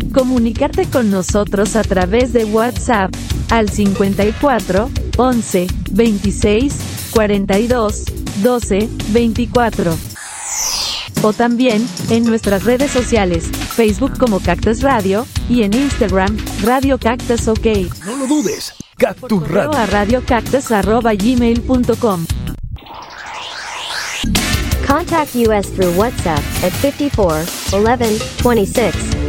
Comunicarte con nosotros a través de WhatsApp al 54 11 26 42 12 24. O también en nuestras redes sociales, Facebook como Cactus Radio y en Instagram, Radio Cactus OK. No lo dudes, Cactus Radio. A radiocactus@gmail.com. Contact us through WhatsApp at 54 11 26